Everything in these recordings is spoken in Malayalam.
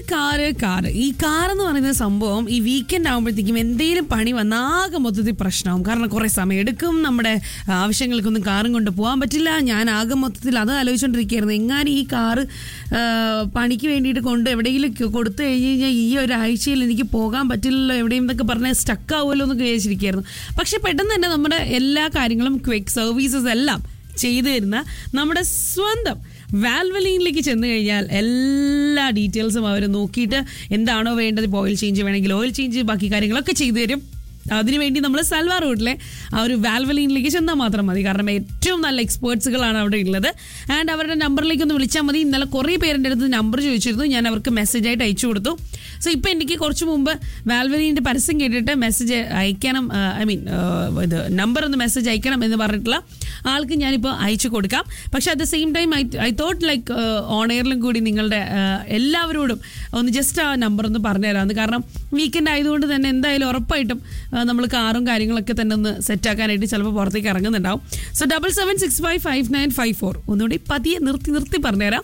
ഈ കാർ എന്ന് പറയുന്ന സംഭവം ഈ വീക്കെൻഡ് ആകുമ്പോഴത്തേക്കും എന്തെങ്കിലും പണി വന്നാകെ മൊത്തത്തിൽ പ്രശ്നമാവും. കാരണം കുറേ സമയം എടുക്കും, നമ്മുടെ ആവശ്യങ്ങൾക്കൊന്നും കാറും കൊണ്ട് പോകാൻ പറ്റില്ല. ഞാൻ ആകെ മൊത്തത്തിൽ അത് ആലോചിച്ചുകൊണ്ടിരിക്കുകയായിരുന്നു. എങ്ങാനും ഈ കാറ് പണിക്ക് വേണ്ടിയിട്ട് കൊണ്ട് എവിടെയെങ്കിലും കൊടുത്തു കഴിഞ്ഞ് കഴിഞ്ഞാൽ ഈ ഒരാഴ്ചയിൽ എനിക്ക് പോകാൻ പറ്റില്ലല്ലോ, എവിടെയും എന്നൊക്കെ പറഞ്ഞാൽ സ്റ്റക്ക് ആവുമല്ലോ എന്ന് വിചാരിച്ചിരിക്കുകയായിരുന്നു. പക്ഷെ പെട്ടെന്ന് തന്നെ നമ്മുടെ എല്ലാ കാര്യങ്ങളും ക്വിക്ക് സർവീസസ് എല്ലാം ചെയ്തു തരുന്ന നമ്മുടെ സ്വന്തം വാൽവലീനിലേക്ക് ചെന്ന് കഴിഞ്ഞാൽ എല്ലാ ഡീറ്റെയിൽസും അവർ നോക്കിയിട്ട് എന്താണോ വേണ്ടത്, ഇപ്പോൾ ഓയിൽ ചേഞ്ച് വേണമെങ്കിൽ ഓയിൽ ചേഞ്ച്, ബാക്കി കാര്യങ്ങളൊക്കെ ചെയ്തു തരും. അതിനുവേണ്ടി നമ്മൾ സൽവാ റോഡിലെ ആ ഒരു വാൽവലീനിലേക്ക് ചെന്നാൽ മാത്രം മതി. കാരണം ഏറ്റവും നല്ല എക്സ്പേർട്സുകളാണ് അവിടെ ഉള്ളത്. ആൻഡ് അവരുടെ നമ്പറിലേക്ക് ഒന്ന് വിളിച്ചാൽ മതി. ഇന്നലെ കുറേ പേരുടെ അടുത്ത് നമ്പർ ചോദിച്ചിരുന്നു, ഞാൻ അവർക്ക് മെസ്സേജായിട്ട് അയച്ചു കൊടുത്തു. സോ ഇപ്പോൾ എനിക്ക് കുറച്ച് മുമ്പ് വാൽവലീൻ്റെ പരസ്യം കേട്ടിട്ട് മെസ്സേജ് അയക്കണം, ഇത് നമ്പർ ഒന്ന് മെസ്സേജ് അയക്കണം എന്ന് പറഞ്ഞിട്ടുള്ള ആൾക്ക് ഞാനിപ്പോൾ അയച്ചു കൊടുക്കാം. പക്ഷേ at the same time I thought like on എയറിലും കൂടി നിങ്ങളുടെ എല്ലാവരോടും ഒന്ന് ജസ്റ്റ് ആ നമ്പർ ഒന്ന് പറഞ്ഞു തരാമെന്ന്. കാരണം വീക്കെൻഡ് ആയതുകൊണ്ട് തന്നെ എന്തായാലും ഉറപ്പായിട്ടും നമ്മൾ കാറും കാര്യങ്ങളൊക്കെ തന്നെ ഒന്ന് സെറ്റാക്കാനായിട്ട് ചിലപ്പോൾ പുറത്തേക്ക് ഇറങ്ങുന്നുണ്ടാവും. സോ 77655954 ഒന്നുകൂടി പതിയെ നിർത്തി പറഞ്ഞുതരാം.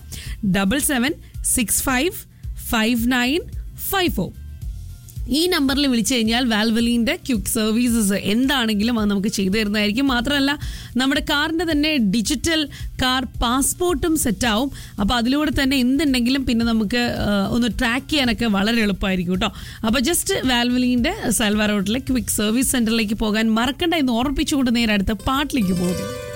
77655954 ഈ നമ്പറിൽ വിളിച്ചു കഴിഞ്ഞാൽ വാൽവലീൻ്റെ ക്വിക്ക് സർവീസസ് എന്താണെങ്കിലും അത് നമുക്ക് ചെയ്തു തരുന്നതായിരിക്കും. മാത്രമല്ല നമ്മുടെ കാറിൻ്റെ തന്നെ ഡിജിറ്റൽ കാർ പാസ്പോർട്ടും സെറ്റാവും. അപ്പോൾ അതിലൂടെ തന്നെ എന്തുണ്ടെങ്കിലും പിന്നെ നമുക്ക് ഒന്ന് ട്രാക്ക് ചെയ്യാനൊക്കെ വളരെ എളുപ്പമായിരിക്കും കേട്ടോ. അപ്പോൾ ജസ്റ്റ് വാൽവലീൻ്റെ സൽവാ റോഡിലെ ക്വിക്ക് സർവീസ് സെൻറ്ററിലേക്ക് പോകാൻ മറക്കണ്ട എന്ന് ഓർമ്മിപ്പിച്ചുകൊണ്ട് നേരെ അടുത്ത പാട്ടിലേക്ക് പോകുന്നു.